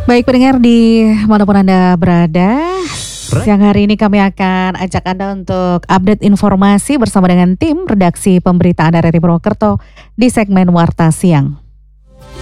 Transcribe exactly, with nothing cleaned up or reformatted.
Baik pendengar di manapun Anda berada, siang hari ini kami akan ajak Anda untuk update informasi bersama dengan tim redaksi pemberitaan R R I Purwokerto di segmen Warta Siang.